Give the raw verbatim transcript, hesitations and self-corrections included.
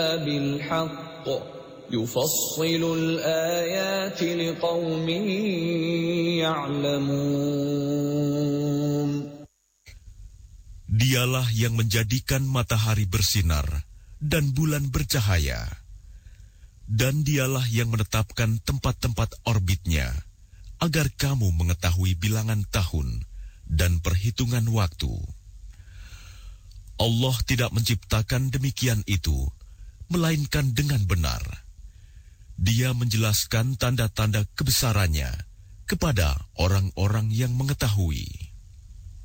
بالحق يفصل الآيات لقوم يعلمون. Dialah yang menjadikan matahari bersinar dan bulan bercahaya, dan dialah yang menetapkan tempat-tempat orbitnya, agar kamu mengetahui bilangan tahun dan perhitungan waktu. Allah tidak menciptakan demikian itu, melainkan dengan benar. Dia menjelaskan tanda-tanda kebesarannya kepada orang-orang yang mengetahui.